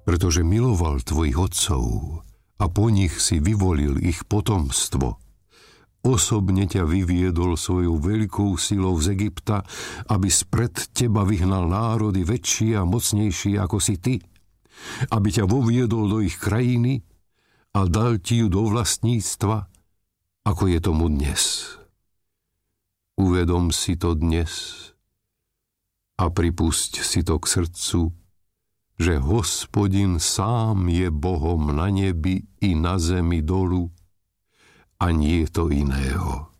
pretože miloval tvojich otcov a po nich si vyvolil ich potomstvo. Osobne ťa vyviedol svojou veľkou silou z Egypta, aby spred teba vyhnal národy väčšie a mocnejšie ako si ty, aby ťa voviedol do ich krajiny a dal ti ju do vlastníctva, ako je tomu dnes. Uvedom si to dnes a pripusť si to k srdcu, že Hospodin sám je Bohom na nebi i na zemi dolu a nie to iného.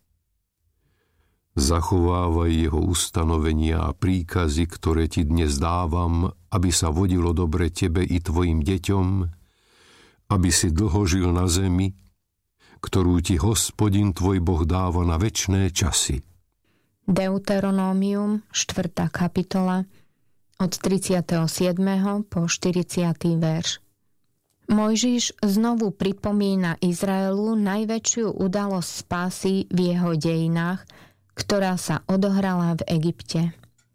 Zachovávaj jeho ustanovenia a príkazy, ktoré ti dnes dávam, aby sa vodilo dobre tebe i tvojim deťom, aby si dlho žil na zemi, ktorú ti Hospodin tvoj Boh dáva na večné časy. Deuteronómium, 4. kapitola, od 37. po 40. verš. Mojžiš znovu pripomína Izraelu najväčšiu udalosť spásy v jeho dejinách, ktorá sa odohrala v Egypte.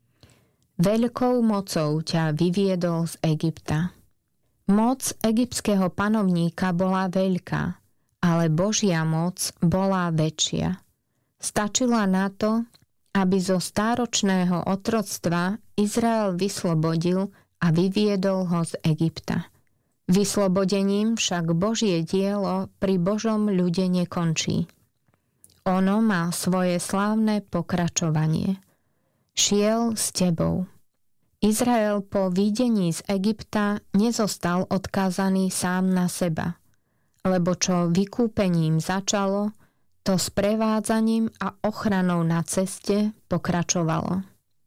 Veľkou mocou ťa vyviedol z Egypta. Moc egyptského panovníka bola veľká, ale Božia moc bola väčšia. Stačila na to, aby zo stáročného otroctva Izrael vyslobodil a vyviedol ho z Egypta. Vyslobodením však Božie dielo pri Božom ľude nekončí. Ono má svoje slávne pokračovanie. Šiel s tebou. Izrael po výjdení z Egypta nezostal odkázaný sám na seba, lebo čo vykúpením začalo, to sprevádzaním a ochranou na ceste pokračovalo.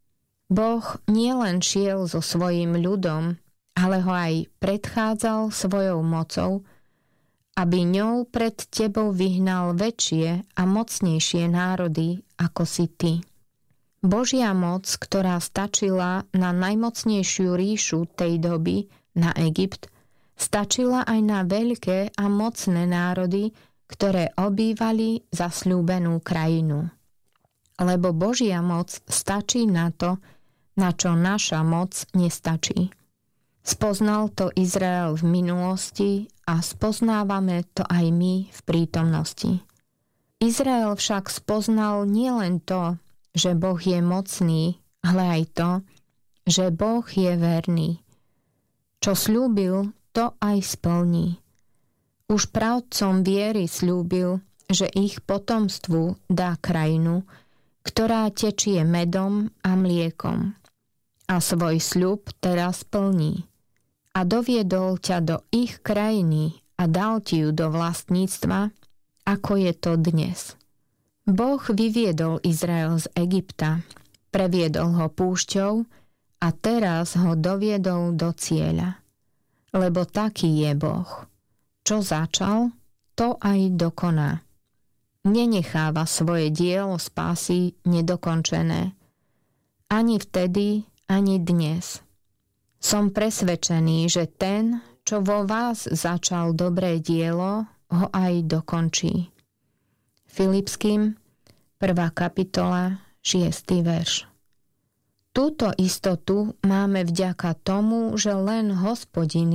Boh nielen šiel so svojím ľudom, ale ho aj predchádzal svojou mocou, aby ňou pred tebou vyhnal väčšie a mocnejšie národy ako si ty. Božia moc, ktorá stačila na najmocnejšiu ríšu tej doby, na Egypt, stačila aj na veľké a mocné národy, ktoré obývali zasľúbenú krajinu. Lebo Božia moc stačí na to, na čo naša moc nestačí. Spoznal to Izrael v minulosti a spoznávame to aj my v prítomnosti. Izrael však spoznal nielen to, že Boh je mocný, ale aj to, že Boh je verný. Čo sľúbil, to aj splní. Už pravdcom viery sľúbil, že ich potomstvu dá krajinu, ktorá tečie medom a mliekom. A svoj sľub teraz plní. A doviedol ťa do ich krajiny a dal ti ju do vlastníctva, ako je to dnes. Boh vyviedol Izrael z Egypta, previedol ho púšťou a teraz ho doviedol do cieľa. Lebo taký je Boh. Čo začal, to aj dokoná. Nenecháva svoje dielo spásy nedokončené. Ani vtedy, ani dnes. Som presvedčený, že ten, čo vo vás začal dobré dielo, ho aj dokončí. Filipským, 1. kapitola, 6. verš. Túto istotu máme vďaka tomu, že len Hospodin